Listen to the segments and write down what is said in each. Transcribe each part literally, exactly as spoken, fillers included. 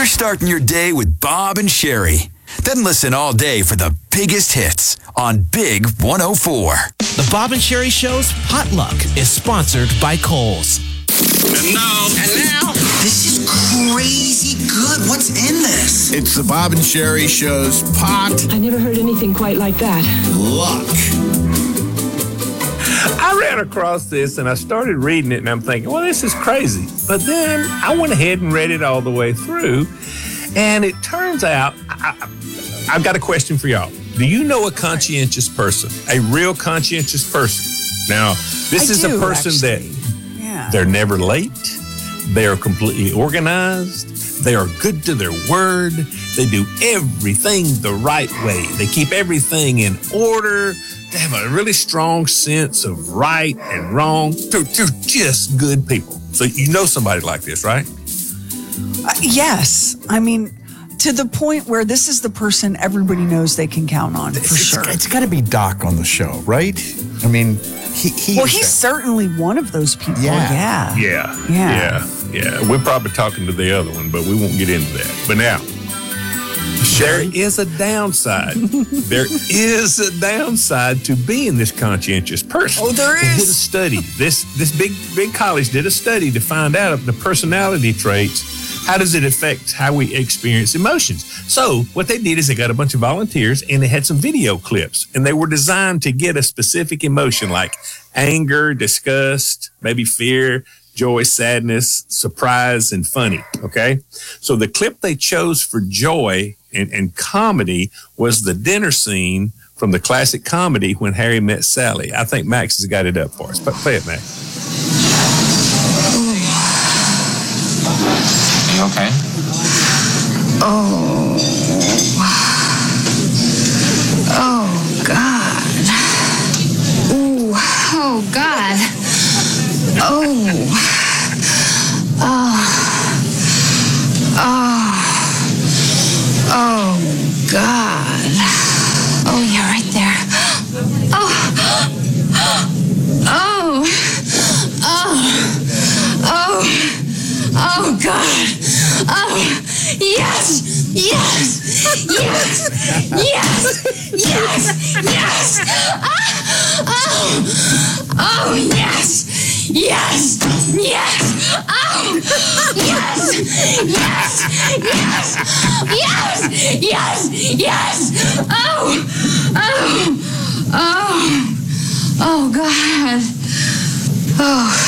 You're starting your day with Bob and Sherry. Then listen all day for the biggest hits on Big one oh four. The Bob and Sherry Show's Potluck is sponsored by Kohl's. And now, and now, this is crazy good. What's in this? it's the Bob and Sherry Show's Pot I never heard anything quite like that. Luck. I ran across this and I started reading it and I'm thinking, well, this is crazy. But then I went ahead and read it all the way through. And it turns out, I, I, I've got a question for y'all. Do you know a conscientious person? A real conscientious person? Now, this I is do, a person actually. that Yeah. they're never late. They are completely organized. They are good to their word. They do everything the right way. They keep everything in order. They have a really strong sense of right and wrong. They're, they're just good people. So you know somebody like this, right? Uh, yes. I mean, to the point where this is the person everybody knows they can count on, for It's, sure. it's got to be Doc on the show, right? I mean, he. he Well, he's certainly one of those people. Yeah. Yeah. Yeah. Yeah. Yeah. Yeah. We're probably talking to the other one, but we won't get into that. But now, there is a downside. There is a downside to being this conscientious person. Oh, there They did a is. study. This this big big college did a study to find out of the personality traits. How does it affect how we experience emotions? So what they did is they got a bunch of volunteers and they had some video clips and they were designed to get a specific emotion like anger, disgust, maybe fear, joy, sadness, surprise, and funny. Okay. So the clip they chose for joy and, and comedy was the dinner scene from the classic comedy When Harry Met Sally. I think Max has got it up for us. But play it, Max. You okay? Oh. Oh, God. Ooh. Oh, God. Oh. Oh. Oh. Oh, God. Oh, yeah, right there. Oh. Oh. Oh. Oh. Oh, God. Oh, yes, yes, yes, yes, yes, yes. Ah, oh, oh, yes, yes, yes. Oh, yes, yes, yes, yes, yes, yes. Oh, oh, oh, oh, God. Oh.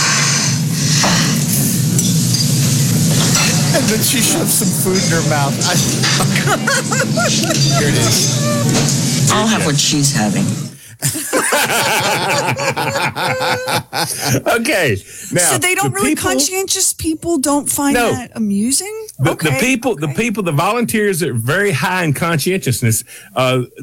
And then she shoves some food in her mouth. I, here it is. I'll have what she's having. Okay. Now, So they don't the really, people- conscientious people don't find No. that amusing? The, okay. the people, okay. the people, the volunteers that are very high in conscientiousness, uh,